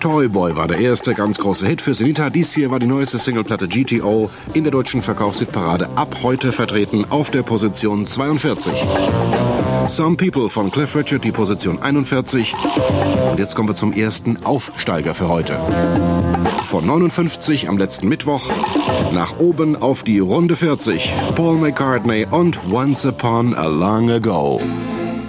Toy Boy war der erste ganz große Hit für Senita. Dies hier war die neueste Singleplatte GTO in der deutschen Verkaufshitparade ab heute vertreten auf der Position 42. Some People von Cliff Richard, die Position 41. Und jetzt kommen wir zum ersten Aufsteiger für heute. Von 59 am letzten Mittwoch nach oben auf die Runde 40. Paul McCartney und Once Upon a Long Ago.